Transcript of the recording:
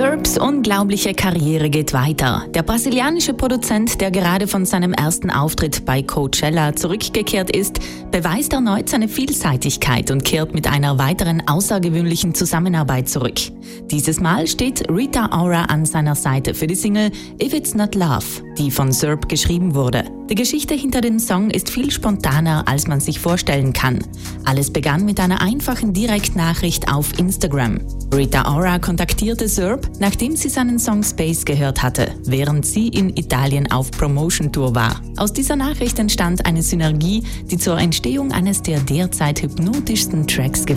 Serbs unglaubliche Karriere geht weiter. Der brasilianische Produzent, der gerade von seinem ersten Auftritt bei Coachella zurückgekehrt ist, beweist erneut seine Vielseitigkeit und kehrt mit einer weiteren außergewöhnlichen Zusammenarbeit zurück. Dieses Mal steht Rita Ora an seiner Seite für die Single If It's Not Love, die von Serb geschrieben wurde. Die Geschichte hinter dem Song ist viel spontaner, als man sich vorstellen kann. Alles begann mit einer einfachen Direktnachricht auf Instagram. Rita Ora kontaktierte Serb, nachdem sie seinen Song Space gehört hatte, während sie in Italien auf Promotion-Tour war. Aus dieser Nachricht entstand eine Synergie, die zur Entstehung eines der derzeit hypnotischsten Tracks geführt